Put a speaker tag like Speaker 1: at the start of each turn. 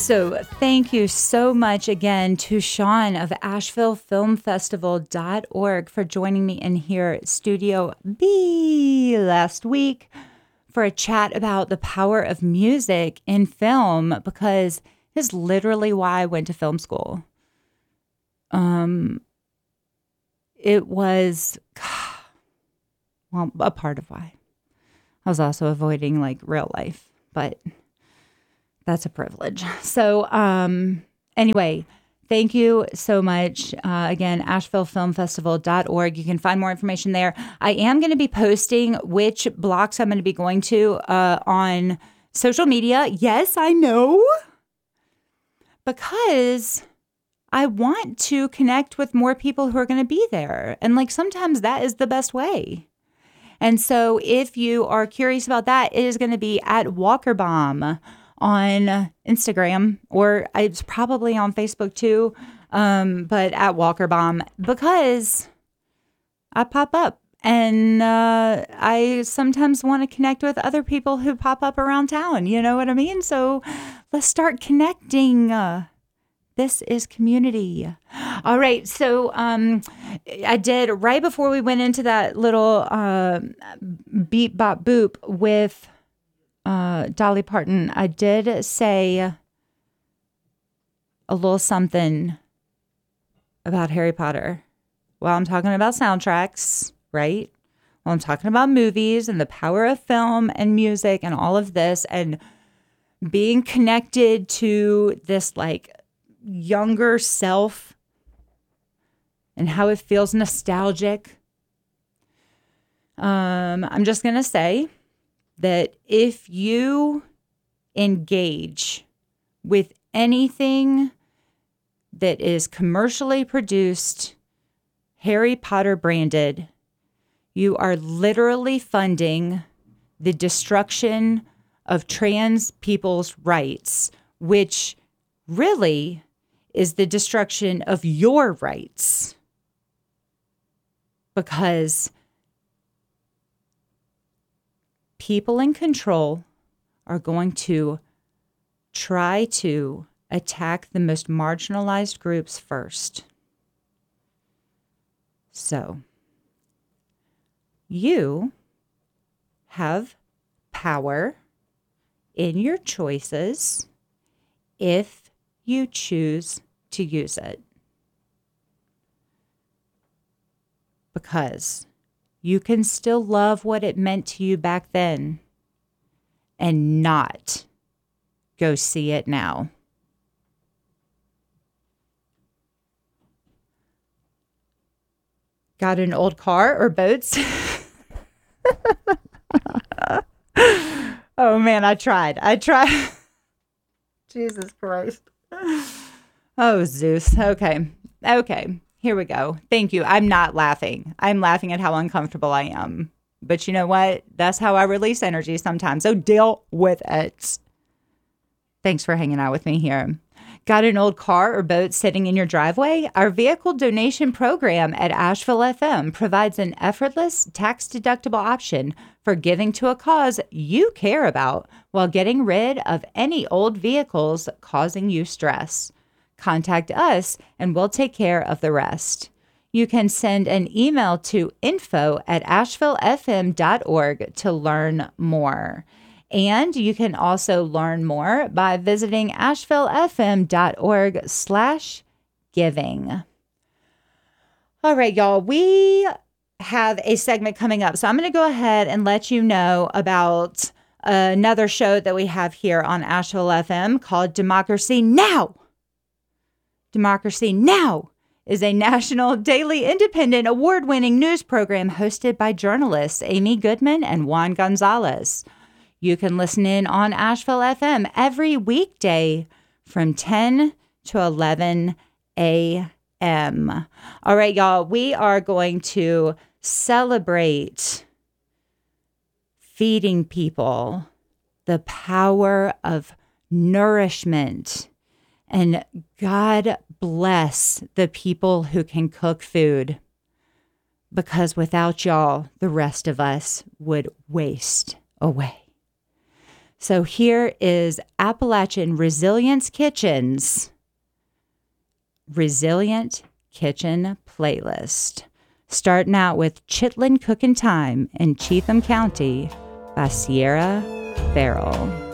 Speaker 1: So thank you so much again to Sean of AshevilleFilmFestival.org for joining me in here at Studio B last week for a chat about the power of music in film, because it's literally why I went to film school. It was, well, a part of why. I was also avoiding like real life, but that's a privilege. So anyway, thank you so much. Again, AshevilleFilmFestival.org. You can find more information there. I am going to be posting which blocks I'm going to be going to on social media. Yes, I know. Because I want to connect with more people who are going to be there. And like sometimes that is the best way. And so if you are curious about that, it is going to be at Walkerbomb on Instagram, or it's probably on Facebook too, but at Walkerbomb, because I pop up and I sometimes want to connect with other people who pop up around town. You know what I mean? So let's start connecting. This is community. All right. So I did, right before we went into that little beep, bop, boop with Dolly Parton, I did say a little something about Harry Potter. Well, I'm talking about soundtracks, right? Well, I'm talking about movies and the power of film and music and all of this, and being connected to this like younger self and how it feels nostalgic. I'm just going to say that if you engage with anything that is commercially produced, Harry Potter branded, you are literally funding the destruction of trans people's rights, which really is the destruction of your rights. Because people in control are going to try to attack the most marginalized groups first. So, you have power in your choices if you choose to use it. Because you can still love what it meant to you back then and not go see it now. Got an old car or boats? Oh man, I tried. Jesus Christ. Oh, Zeus. Okay. Here we go. Thank you. I'm not laughing. I'm laughing at how uncomfortable I am. But you know what? That's how I release energy sometimes. So deal with it. Thanks for hanging out with me here. Got an old car or boat sitting in your driveway? Our vehicle donation program at Asheville FM provides an effortless, tax-deductible option for giving to a cause you care about while getting rid of any old vehicles causing you stress. Contact us and we'll take care of the rest. You can send an email to info@ashevillefm.org to learn more. And you can also learn more by visiting ashevillefm.org/giving. All right, y'all, we have a segment coming up. So I'm going to go ahead and let you know about another show that we have here on Asheville FM called Democracy Now! Democracy Now! Is a national, daily, independent, award-winning news program hosted by journalists Amy Goodman and Juan Gonzalez. You can listen in on Asheville FM every weekday from 10 to 11 a.m. All right, y'all, we are going to celebrate feeding people, the power of nourishment, and God bless the people who can cook food, because without y'all, the rest of us would waste away. So here is Appalachian Resilience Kitchen's Resilient Kitchen playlist. Starting out with Chitlin Cookin' Time in Cheatham County by Sierra Farrell.